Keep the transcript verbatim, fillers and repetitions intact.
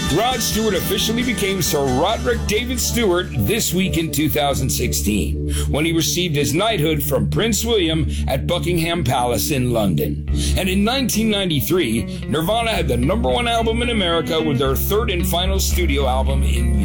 Rod Stewart officially became Sir Roderick David Stewart this week in two thousand sixteen, when he received his knighthood from Prince William at Buckingham Palace in London. And in nineteen ninety-three, Nirvana had the number one album in America with their third and final studio album in